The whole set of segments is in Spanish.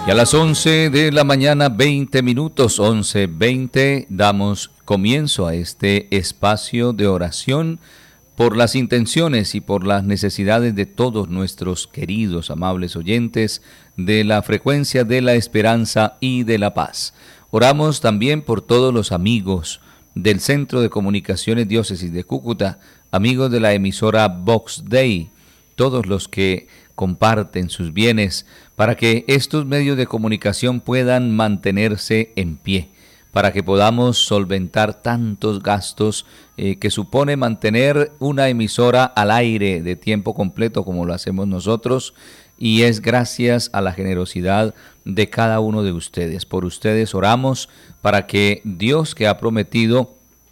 Y a las 11 de la mañana, 20 minutos, 11:20, damos comienzo a este espacio de oración por las intenciones y por las necesidades de todos nuestros queridos, amables oyentes de la frecuencia de la esperanza y de la paz. Oramos también por todos los amigos del Centro de Comunicaciones Diócesis de Cúcuta, amigos de la emisora Vox Dei, todos los que comparten sus bienes para que estos medios de comunicación puedan mantenerse en pie, para que podamos solventar tantos gastos que supone mantener una emisora al aire de tiempo completo como lo hacemos nosotros, y es gracias a la generosidad de cada uno de ustedes. Por ustedes oramos para que Dios, que ha prometido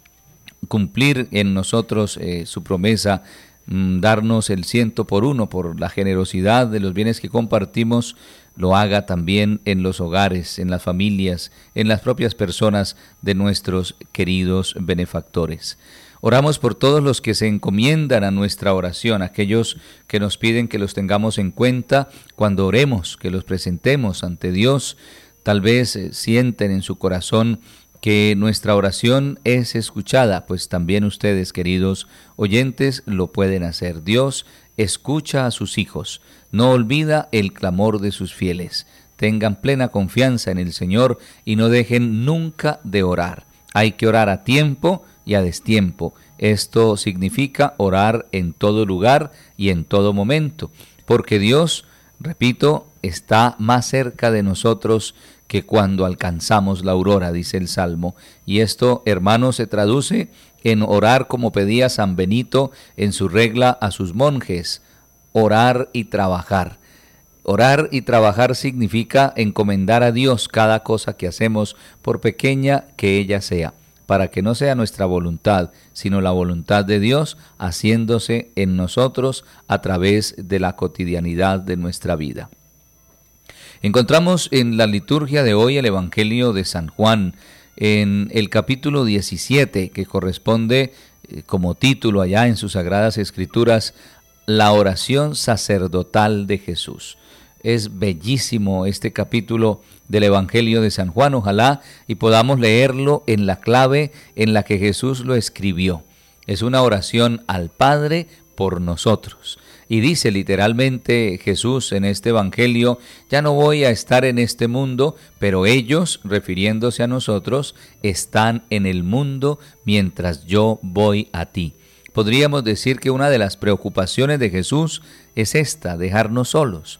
cumplir en nosotros su promesa, darnos el 100 por 1 por la generosidad de los bienes que compartimos, lo haga también en los hogares, en las familias, en las propias personas de nuestros queridos benefactores. Oramos por todos los que se encomiendan a nuestra oración, aquellos que nos piden que los tengamos en cuenta cuando oremos, que los presentemos ante Dios. Tal vez sienten en su corazón que nuestra oración es escuchada, pues también ustedes, queridos oyentes, lo pueden hacer. Dios escucha a sus hijos, no olvida el clamor de sus fieles. Tengan plena confianza en el Señor y no dejen nunca de orar. Hay que orar a tiempo y a destiempo. Esto significa orar en todo lugar y en todo momento, porque Dios, repito, está más cerca de nosotros que cuando alcanzamos la aurora, dice el Salmo. Y esto, hermanos, se traduce en orar como pedía San Benito en su regla a sus monjes: orar y trabajar. Orar y trabajar significa encomendar a Dios cada cosa que hacemos, por pequeña que ella sea, para que no sea nuestra voluntad, sino la voluntad de Dios haciéndose en nosotros a través de la cotidianidad de nuestra vida. Encontramos en la liturgia de hoy el Evangelio de San Juan, en el capítulo 17, que corresponde como título allá en sus Sagradas Escrituras, la oración sacerdotal de Jesús. Es bellísimo este capítulo del Evangelio de San Juan, ojalá y podamos leerlo en la clave en la que Jesús lo escribió. Es una oración al Padre por nosotros. Y dice literalmente Jesús en este Evangelio: ya no voy a estar en este mundo, pero ellos, refiriéndose a nosotros, están en el mundo mientras yo voy a ti. Podríamos decir que una de las preocupaciones de Jesús es esta: dejarnos solos.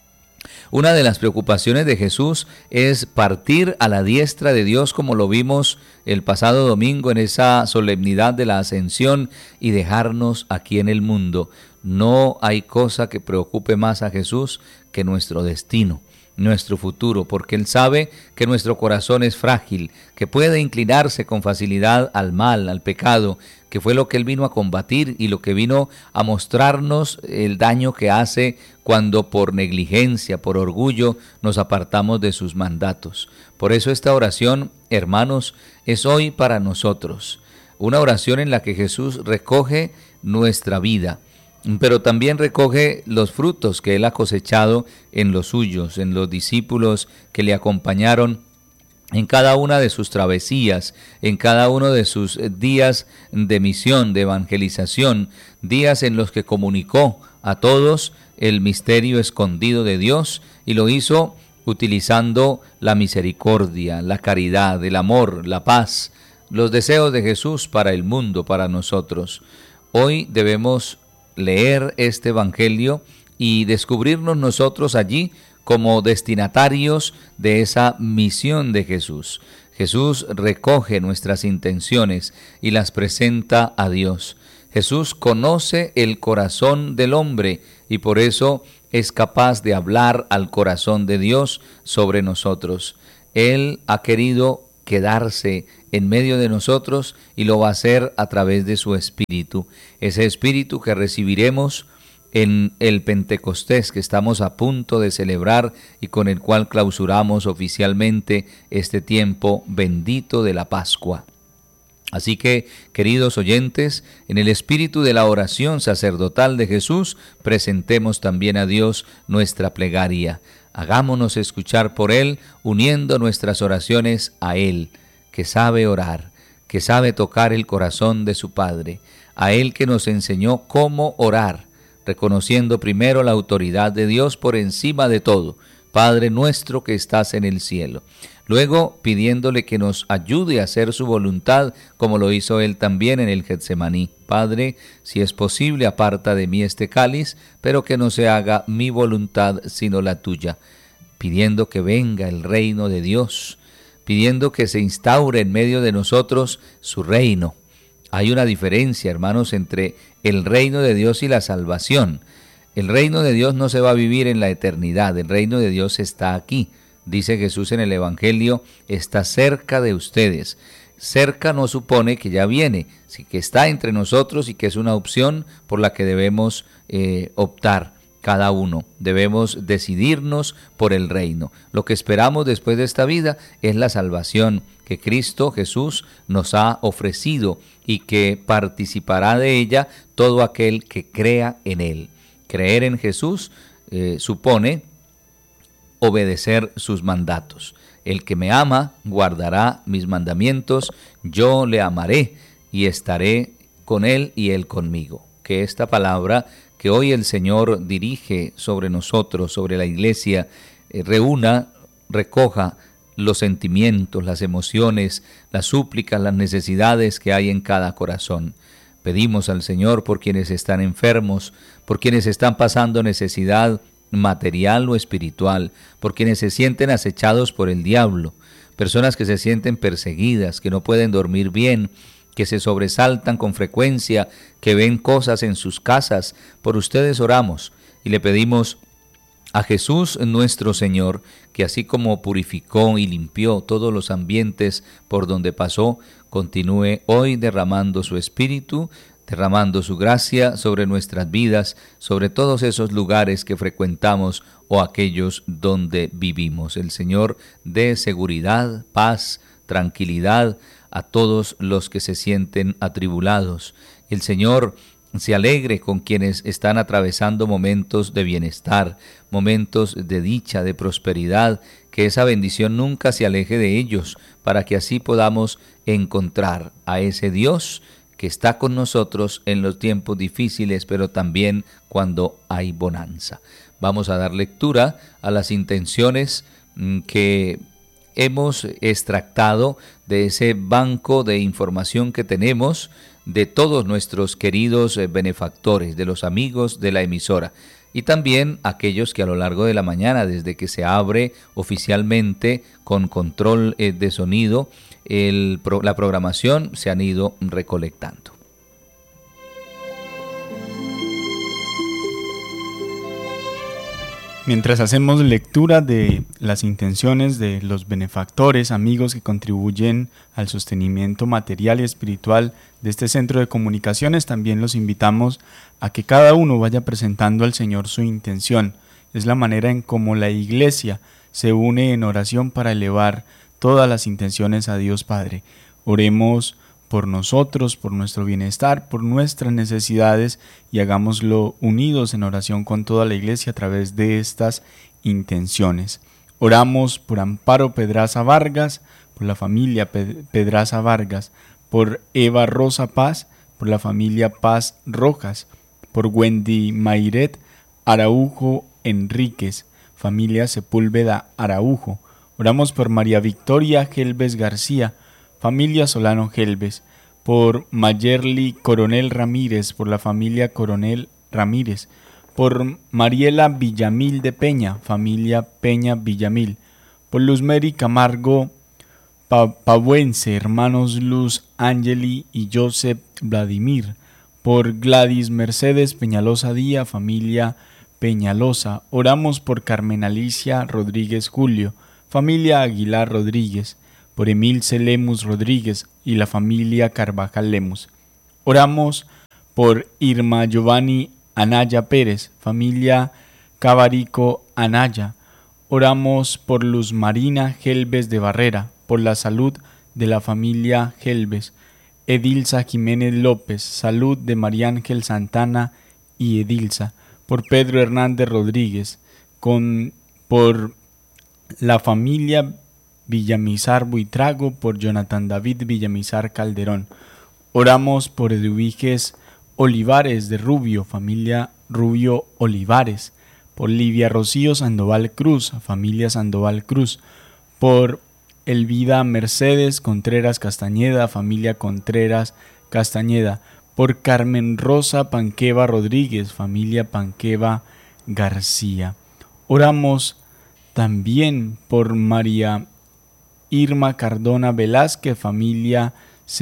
Una de las preocupaciones de Jesús es partir a la diestra de Dios, como lo vimos el pasado domingo en esa solemnidad de la Ascensión, y dejarnos aquí en el mundo. No hay cosa que preocupe más a Jesús que nuestro destino, nuestro futuro, porque Él sabe que nuestro corazón es frágil, que puede inclinarse con facilidad al mal, al pecado, que fue lo que Él vino a combatir y lo que vino a mostrarnos el daño que hace cuando por negligencia, por orgullo, nos apartamos de sus mandatos. Por eso esta oración, hermanos, es hoy para nosotros, una oración en la que Jesús recoge nuestra vida, pero también recoge los frutos que Él ha cosechado en los suyos, en los discípulos que le acompañaron en cada una de sus travesías, en cada uno de sus días de misión, de evangelización, días en los que comunicó a todos el misterio escondido de Dios, y lo hizo utilizando la misericordia, la caridad, el amor, la paz, los deseos de Jesús para el mundo, para nosotros. Hoy debemos leer este Evangelio y descubrirnos nosotros allí como destinatarios de esa misión de Jesús. Jesús recoge nuestras intenciones y las presenta a Dios. Jesús conoce el corazón del hombre y por eso es capaz de hablar al corazón de Dios sobre nosotros. Él ha querido quedarse en medio de nosotros y lo va a hacer a través de su Espíritu. Ese Espíritu que recibiremos en el Pentecostés que estamos a punto de celebrar y con el cual clausuramos oficialmente este tiempo bendito de la Pascua. Así que, queridos oyentes, en el espíritu de la oración sacerdotal de Jesús, presentemos también a Dios nuestra plegaria. Hagámonos escuchar por Él, uniendo nuestras oraciones a Él, que sabe orar, que sabe tocar el corazón de su Padre, a Él que nos enseñó cómo orar, reconociendo primero la autoridad de Dios por encima de todo. Padre nuestro que estás en el cielo. Luego pidiéndole que nos ayude a hacer su voluntad, como lo hizo Él también en el Getsemaní. Padre, si es posible, aparta de mí este cáliz, pero que no se haga mi voluntad sino la tuya. Pidiendo que venga el reino de Dios, pidiendo que se instaure en medio de nosotros su reino. Hay una diferencia, hermanos, entre el reino de Dios y la salvación. El reino de Dios no se va a vivir en la eternidad, el reino de Dios está aquí. Dice Jesús en el Evangelio, está cerca de ustedes. Cerca no supone que ya viene, sí que está entre nosotros y que es una opción por la que debemos optar cada uno. Debemos decidirnos por el reino. Lo que esperamos después de esta vida es la salvación que Cristo Jesús nos ha ofrecido y que participará de ella todo aquel que crea en Él. Creer en Jesús supone obedecer sus mandatos. El que me ama guardará mis mandamientos, yo le amaré y estaré con él y él conmigo. Que esta palabra que hoy el Señor dirige sobre nosotros, sobre la iglesia, recoja los sentimientos, las emociones, las súplicas, las necesidades que hay en cada corazón. Pedimos al Señor por quienes están enfermos, por quienes están pasando necesidad material o espiritual, por quienes se sienten acechados por el diablo, personas que se sienten perseguidas, que no pueden dormir bien, que se sobresaltan con frecuencia, que ven cosas en sus casas. Por ustedes oramos y le pedimos a Jesús nuestro Señor, que así como purificó y limpió todos los ambientes por donde pasó, continúe hoy derramando su Espíritu, derramando su gracia sobre nuestras vidas, sobre todos esos lugares que frecuentamos o aquellos donde vivimos. El Señor dé seguridad, paz, tranquilidad a todos los que se sienten atribulados. El Señor se alegre con quienes están atravesando momentos de bienestar, momentos de dicha, de prosperidad, que esa bendición nunca se aleje de ellos, para que así podamos encontrar a ese Dios que está con nosotros en los tiempos difíciles, pero también cuando hay bonanza. Vamos a dar lectura a las intenciones que hemos extractado de ese banco de información que tenemos de todos nuestros queridos benefactores, de los amigos de la emisora, y también aquellos que a lo largo de la mañana, desde que se abre oficialmente con control de sonido, la programación, se han ido recolectando. Mientras hacemos lectura de las intenciones de los benefactores, amigos que contribuyen al sostenimiento material y espiritual de este centro de comunicaciones, también los invitamos a que cada uno vaya presentando al Señor su intención. Es la manera en cómo la Iglesia se une en oración para elevar todas las intenciones a Dios Padre. Oremos por nosotros, por nuestro bienestar, por nuestras necesidades, y hagámoslo unidos en oración con toda la Iglesia a través de estas intenciones. Oramos por Amparo Pedraza Vargas, por la familia Pedraza Vargas, por Eva Rosa Paz, por la familia Paz Rojas, por Wendy Mayret Araujo Enríquez, familia Sepúlveda Araujo. Oramos por María Victoria Gelbes García, familia Solano Gelbes, por Mayerly Coronel Ramírez, por la familia Coronel Ramírez, por Mariela Villamil de Peña, familia Peña Villamil, por Luz Mary Camargo Pabuense, hermanos Luz Angeli y Joseph Vladimir, por Gladys Mercedes Peñalosa Díaz, familia Peñalosa. Oramos por Carmen Alicia Rodríguez Julio, familia Aguilar Rodríguez, por Emilce Lemus Rodríguez y la familia Carvajal Lemus. Oramos por Irma Giovanni Anaya Pérez, familia Cabarico Anaya. Oramos por Luz Marina Gelbes de Barrera, por la salud de la familia Gelbes. Edilza Jiménez López, salud de María Ángel Santana y Edilza, por Pedro Hernández Rodríguez, por la familia Villamizar Buitrago, por Jonathan David Villamizar Calderón. Oramos por Eduviges Olivares de Rubio, familia Rubio Olivares, por Livia Rocío Sandoval Cruz, familia Sandoval Cruz, por Elvida Mercedes Contreras Castañeda, familia Contreras Castañeda, por Carmen Rosa Panqueva Rodríguez, familia Panqueva García. Oramos también por María Irma Cardona Velázquez, familia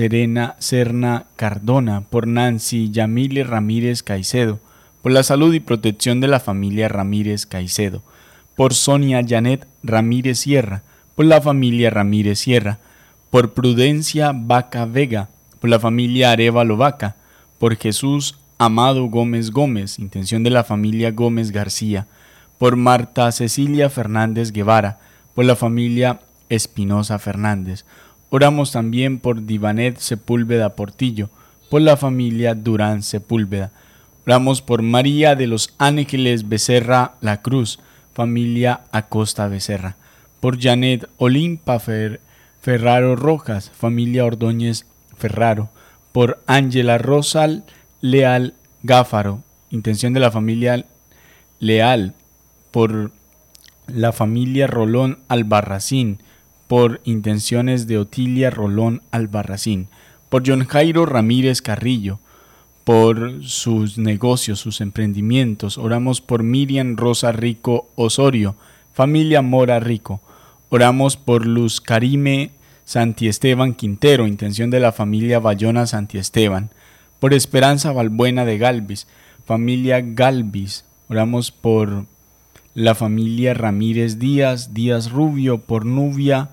Serna Cardona, por Nancy Yamile Ramírez Caicedo, por la salud y protección de la familia Ramírez Caicedo, por Sonia Janet Ramírez Sierra, por la familia Ramírez Sierra, por Prudencia Vaca Vega, por la familia Arévalo Vaca, por Jesús Amado Gómez Gómez, intención de la familia Gómez García, por Marta Cecilia Fernández Guevara, por la familia Espinosa Fernández. Oramos también por Divanet Sepúlveda Portillo, por la familia Durán Sepúlveda. Oramos por María de los Ángeles Becerra La Cruz, familia Acosta Becerra, por Janet Olimpa Ferraro Rojas, familia Ordóñez Ferraro, por Ángela Rosal Leal Gáfaro, intención de la familia Leal, por la familia Rolón Albarracín, por intenciones de Otilia Rolón Albarracín, por John Jairo Ramírez Carrillo, por sus negocios, sus emprendimientos. Oramos por Miriam Rosa Rico Osorio, familia Mora Rico. Oramos por Luz Karime Santiesteban Quintero, intención de la familia Bayona Santiesteban, por Esperanza Balbuena de Galvis, familia Galvis. Oramos por la familia Ramírez Díaz Rubio, por Nubia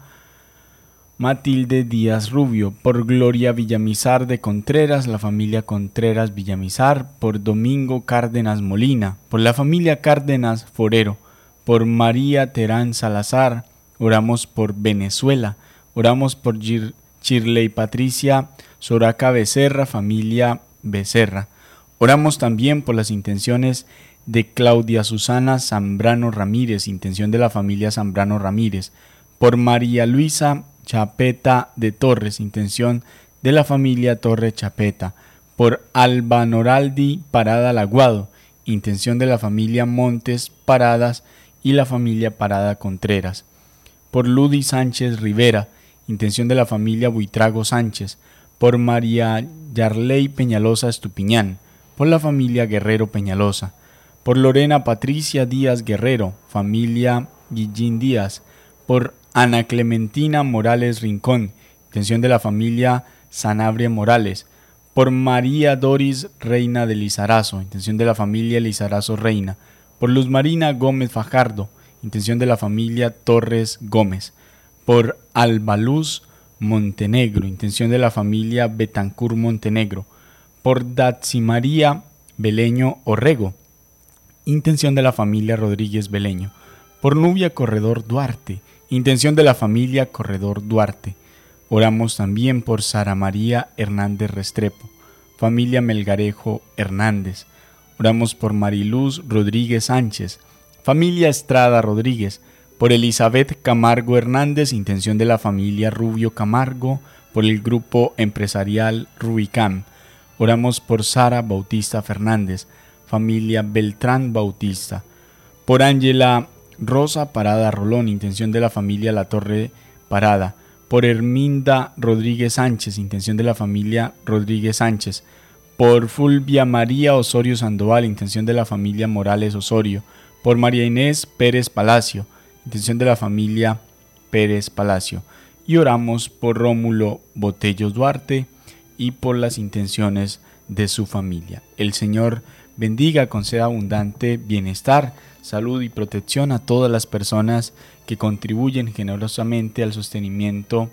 Matilde Díaz Rubio, por Gloria Villamizar de Contreras, la familia Contreras Villamizar, por Domingo Cárdenas Molina, por la familia Cárdenas Forero, por María Terán Salazar. Oramos por Venezuela, oramos por Chirley Patricia Soraca Becerra, familia Becerra. Oramos también por las intenciones de Claudia Susana Zambrano Ramírez, intención de la familia Zambrano Ramírez, por María Luisa Chapeta de Torres, intención de la familia Torres Chapeta, por Alba Noraldi Parada Laguado, intención de la familia Montes Paradas y la familia Parada Contreras, por Ludi Sánchez Rivera, intención de la familia Buitrago Sánchez, por María Yarley Peñalosa Estupiñán, por la familia Guerrero Peñalosa, por Lorena Patricia Díaz Guerrero, familia Guillín Díaz, por Ana Clementina Morales Rincón, intención de la familia Sanabria Morales, por María Doris Reina de Lizarazo, intención de la familia Lizarazo Reina, por Luz Marina Gómez Fajardo, intención de la familia Torres Gómez, por Albaluz Montenegro, intención de la familia Betancur Montenegro, por Datsi María Beleño Orrego, intención de la familia Rodríguez Beleño, por Nubia Corredor Duarte, intención de la familia Corredor Duarte. Oramos también por Sara María Hernández Restrepo, familia Melgarejo Hernández. Oramos por Mariluz Rodríguez Sánchez, familia Estrada Rodríguez, por Elizabeth Camargo Hernández, intención de la familia Rubio Camargo, por el grupo empresarial Rubicam. Oramos por Sara Bautista Fernández, familia Beltrán Bautista, por Ángela Rosa Parada Rolón, intención de la familia La Torre Parada, por Herminda Rodríguez Sánchez, intención de la familia Rodríguez Sánchez, por Fulvia María Osorio Sandoval, intención de la familia Morales Osorio, por María Inés Pérez Palacio, intención de la familia Pérez Palacio. Y oramos por Rómulo Botellos Duarte y por las intenciones de su familia. El Señor bendiga, conceda abundante bienestar, salud y protección a todas las personas que contribuyen generosamente al sostenimiento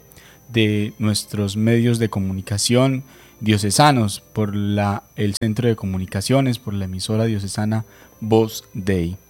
de nuestros medios de comunicación diocesanos, por el Centro de Comunicaciones, por la emisora diocesana Voz Dei.